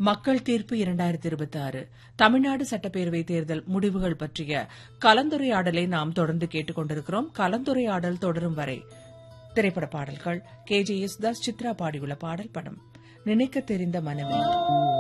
மக்கள் தீர்ப்பு 2026 தமிழ்நாடு சட்டப்பேரவைத் தேர்தல் முடிவுகள் பற்றிய கலந்துரையாடலை நாம் தொடர்ந்து கேட்டுக் கொண்டிருக்கிறோம். கலந்துரையாடல் தொடரும் வரை திரைப்பட பாடல்கள் KJ யேசுதாஸ் சித்ரா பாடியுள்ள பாடல் படம் நினைக்க தெரிந்த மனமே.